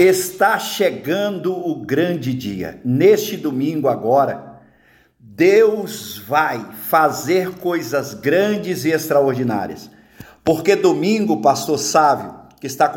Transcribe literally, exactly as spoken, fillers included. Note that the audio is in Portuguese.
Está chegando o grande dia. Neste domingo agora, Deus vai fazer coisas grandes e extraordinárias. Porque domingo, pastor Sávio, que está